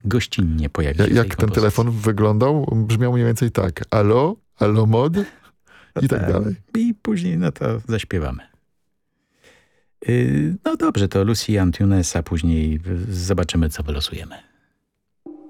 gościnnie pojawi się. Jak ten telefon wyglądał? Brzmiał mniej więcej tak. Alo? Alo mod? I tak dalej. I później to zaśpiewamy. No dobrze, to Lucy Antunes, a później zobaczymy, co wylosujemy.